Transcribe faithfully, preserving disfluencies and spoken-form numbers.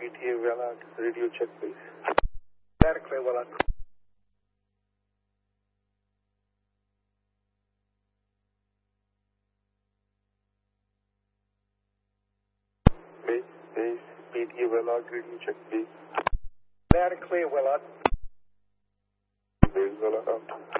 P T A Vallard, radio check please. Data clear, Vallard. Base, base, P T A Vallard, radio check please. Data clear, Vallard. Base Vallard out.